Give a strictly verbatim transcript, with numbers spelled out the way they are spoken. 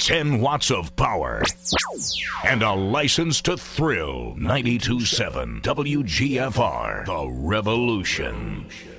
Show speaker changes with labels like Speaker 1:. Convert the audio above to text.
Speaker 1: ten watts of power, and a license to thrill. ninety-two point seven W G F R, The Revolution.